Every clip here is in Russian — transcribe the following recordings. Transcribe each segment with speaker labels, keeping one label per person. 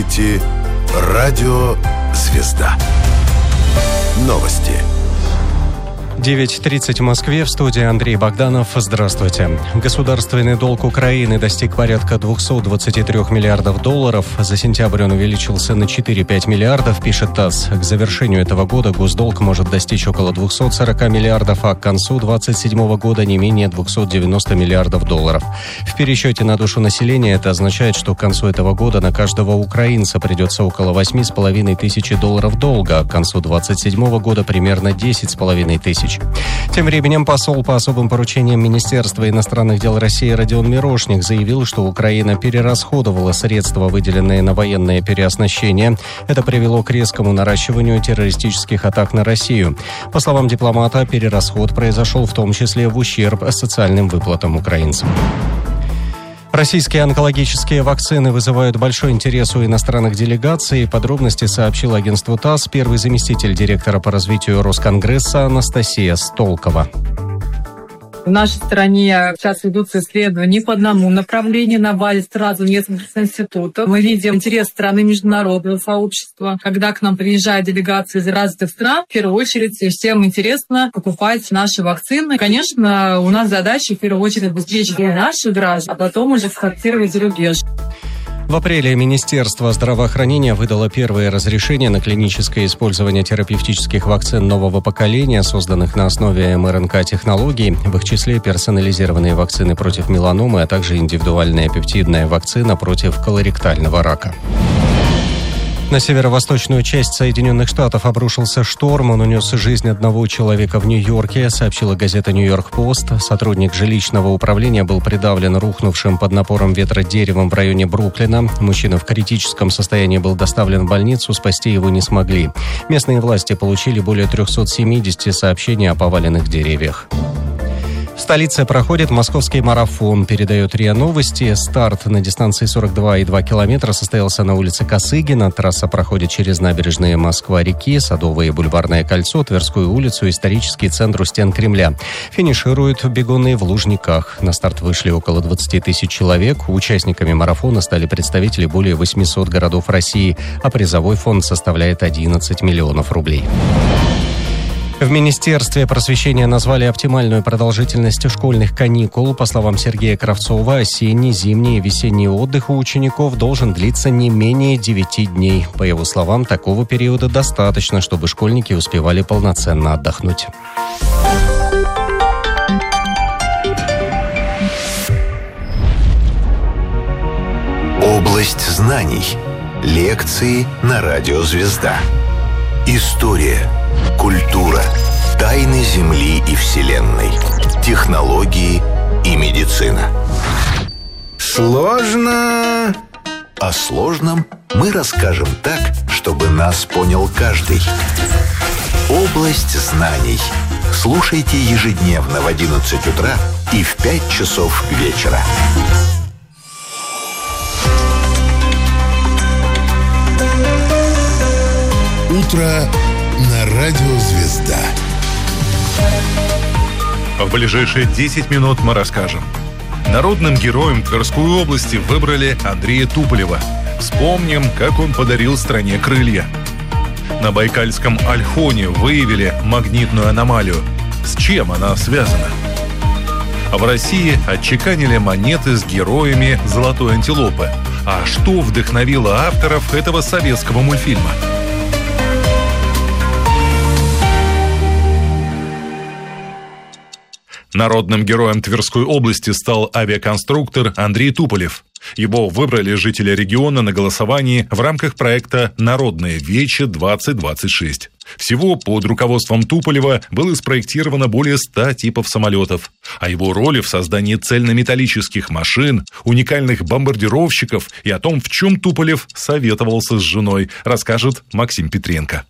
Speaker 1: Радио «Звезда». Новости.
Speaker 2: 9:30 в Москве. В студии Андрей Богданов. Здравствуйте. Государственный долг Украины достиг порядка 223 миллиардов долларов. За сентябрь он увеличился на 4-5 миллиардов, пишет ТАСС. К завершению этого года госдолг может достичь около 240 миллиардов, а к концу 2027 года не менее 290 миллиардов долларов. В пересчете на душу населения это означает, что к концу этого года на каждого украинца придется около 8,5 тысяч долларов долга, а к концу 2027 года примерно 10,5 тысяч. Тем временем посол по особым поручениям Министерства иностранных дел России Родион Мирошник заявил, что Украина перерасходовала средства, выделенные на военное переоснащение. Это привело к резкому наращиванию террористических атак на Россию. По словам дипломата, перерасход произошел в том числе в ущерб социальным выплатам украинцам. Российские онкологические вакцины вызывают большой интерес у иностранных делегаций. Подробности сообщил агентству ТАСС первый заместитель директора по развитию Росконгресса Анастасия Столкова.
Speaker 3: В нашей стране сейчас ведутся исследования не по одному направлению, на базе сразу нескольких институтов. Мы видим интерес страны международного сообщества. Когда к нам приезжают делегации из развитых стран, в первую очередь всем интересно покупать наши вакцины. Конечно, у нас задача в первую очередь обеспечить наших граждан, а потом уже экспортировать за рубеж.
Speaker 2: В апреле Министерство здравоохранения выдало первое разрешение на клиническое использование терапевтических вакцин нового поколения, созданных на основе МРНК-технологий, в их числе персонализированные вакцины против меланомы, а также индивидуальная пептидная вакцина против колоректального рака. На северо-восточную часть Соединенных Штатов обрушился шторм. Он унес жизнь одного человека в Нью-Йорке, сообщила газета «Нью-Йорк-Пост». Сотрудник жилищного управления был придавлен рухнувшим под напором ветра деревом в районе Бруклина. Мужчина в критическом состоянии был доставлен в больницу, спасти его не смогли. Местные власти получили более 370 сообщений о поваленных деревьях. В столице проходит московский марафон, передает РИА Новости. Старт на дистанции 42,2 километра состоялся на улице Косыгина. Трасса проходит через набережные Москва-реки, Садовое и Бульварное кольцо, Тверскую улицу, исторический центр у стен Кремля. Финишируют бегунные в Лужниках. На старт вышли около 20 тысяч человек. Участниками марафона стали представители более 800 городов России, а призовой фонд составляет 11 миллионов рублей. В Министерстве просвещения назвали оптимальную продолжительность школьных каникул. По словам Сергея Кравцова, осенний, зимний и весенний отдых у учеников должен длиться не менее 9 дней. По его словам, такого периода достаточно, чтобы школьники успевали полноценно отдохнуть.
Speaker 1: Область знаний. Лекции на радио «Звезда». История. Культура, тайны Земли и Вселенной, технологии и медицина. Сложно. О сложном мы расскажем так, чтобы нас понял каждый. Область знаний. Слушайте ежедневно в 11 утра и в 5 часов вечера.
Speaker 4: Утро на радио «Звезда».
Speaker 5: В ближайшие 10 минут мы расскажем. Народным героем Тверской области выбрали Андрея Туполева. Вспомним, как он подарил стране крылья. На Байкальском Ольхоне выявили магнитную аномалию. С чем она связана? А в России отчеканили монеты с героями золотой антилопы. А что вдохновило авторов этого советского мультфильма? Народным героем Тверской области стал авиаконструктор Андрей Туполев. Его выбрали жители региона на голосовании в рамках проекта «Народное вече-2026». Всего под руководством Туполева было спроектировано более 100 типов самолетов. О его роли в создании цельнометаллических машин, уникальных бомбардировщиков и о том, в чем Туполев советовался с женой, расскажет Максим Петренко.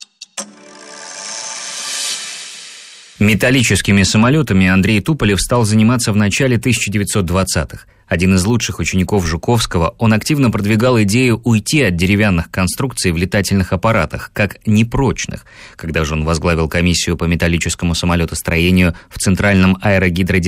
Speaker 6: Металлическими самолетами Андрей Туполев стал заниматься в начале 1920-х. Один из лучших учеников Жуковского, он активно продвигал идею уйти от деревянных конструкций в летательных аппаратах, как непрочных. Когда же он возглавил комиссию по металлическому самолетостроению в Центральном аэрогидродержавном